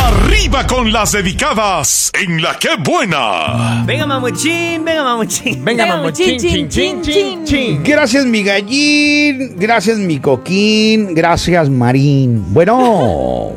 Arriba con las dedicadas en La Que Buena. Venga, mamuchín, venga, mamuchín. Venga, mamuchín, chin, chin, chin, chin. Gracias, mi gallín. Gracias, mi coquín. Gracias, Marín. Bueno,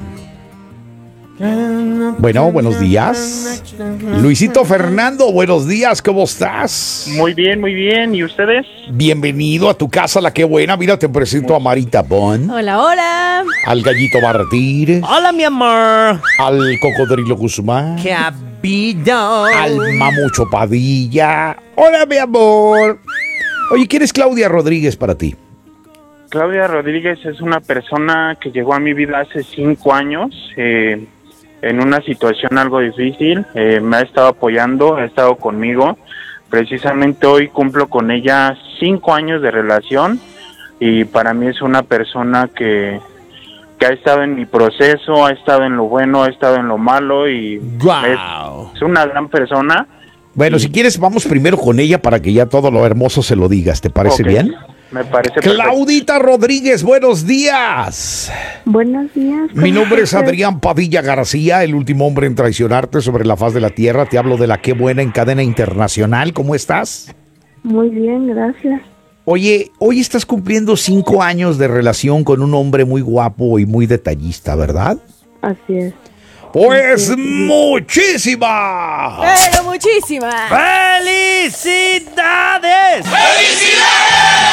buenos días. Luisito Fernando, buenos días. ¿Cómo estás? Muy bien, muy bien. ¿Y ustedes? Bienvenido a tu casa, La Que Buena. Mira, te presento a Marita Bon, Hola, hola. al Gallito Martínez, Hola, mi amor. al Cocodrilo Guzmán, ¿Qué ha habido? al Mamucho Padilla. Hola, mi amor. Oye, ¿quién es Claudia Rodríguez para ti? Claudia Rodríguez es una persona que llegó a mi vida hace 5 años en una situación algo difícil. Me ha estado apoyando, ha estado conmigo. Precisamente hoy cumplo con ella 5 años de relación y para mí es una persona que ha estado en mi proceso, ha estado en lo bueno, ha estado en lo malo y Wow. es una gran persona. Bueno, si quieres, vamos primero con ella para que ya todo lo hermoso se lo digas. ¿Te parece Ok, bien? Me parece perfecto. Claudita Rodríguez, buenos días. Buenos días. Mi nombre es ¿cómo estás? Adrián Padilla García, el último hombre en traicionarte sobre la faz de la tierra. Te hablo de La Que Buena en cadena internacional. ¿Cómo estás? Muy bien, gracias. Oye, hoy estás cumpliendo 5 años de relación con un hombre muy guapo y muy detallista, ¿verdad? Así es. Pues muchísimas. Pero muchísimas. ¡Felicidades!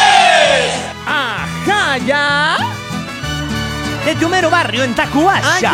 Ajá, ya. De tu mero barrio en Tacuasha.